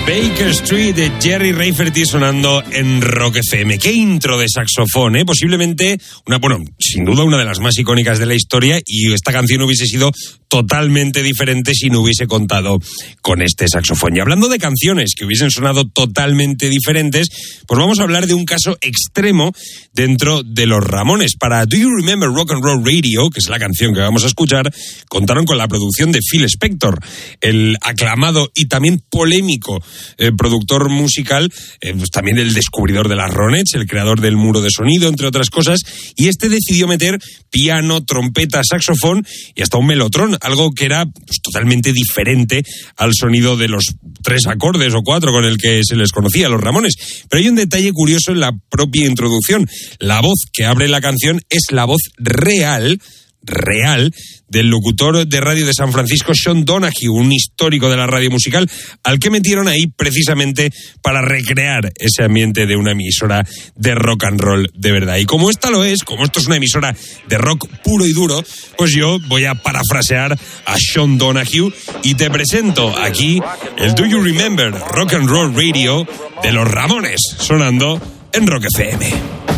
Baker Street de Jerry Rafferty sonando en Rock FM. Qué intro de saxofón, ¿eh? Posiblemente sin duda una de las más icónicas de la historia, y esta canción hubiese sido totalmente diferente si no hubiese contado con este saxofón. Y hablando de canciones que hubiesen sonado totalmente diferentes, pues vamos a hablar de un caso extremo dentro de los Ramones. Para Do You Remember Rock and Roll Radio, que es la canción que vamos a escuchar, contaron con la producción de Phil Spector, el aclamado y también polémico productor musical, pues también el descubridor de las Ronettes, el creador del muro de sonido, entre otras cosas, y este decidió meter piano, trompeta, saxofón y hasta un melotrón, algo que era pues totalmente diferente al sonido de los 3 acordes o 4 con el que se les conocía a los Ramones. Pero hay un detalle curioso en la propia introducción. La voz que abre la canción es la voz real del locutor de radio de San Francisco, Sean Donahue, un histórico de la radio musical, al que metieron ahí precisamente para recrear ese ambiente de una emisora de rock and roll de verdad. Y como esto es una emisora de rock puro y duro, pues yo voy a parafrasear a Sean Donahue y te presento aquí el Do You Remember Rock and Roll Radio de los Ramones, sonando en Rock FM.